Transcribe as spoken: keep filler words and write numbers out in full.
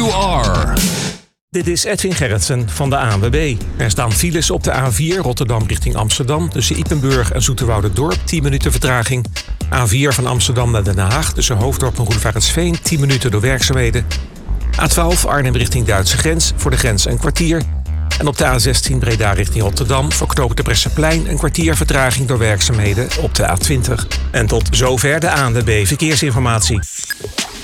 you are. Dit is Edwin Gerritsen van de A N W B. Er staan files op de A vier Rotterdam richting Amsterdam tussen Ypenburg en Zoeterwoude-Dorp, tien minuten vertraging. A vier van Amsterdam naar Den Haag tussen Hoofddorp en Roelevarensveen, tien minuten door werkzaamheden. A twaalf Arnhem richting Duitse grens, voor de grens een kwartier. En op de A zestien Breda richting Rotterdam, voor knooppunt de Bresseplein een kwartier vertraging door werkzaamheden op de A twintig. En tot zover de A N W B Verkeersinformatie.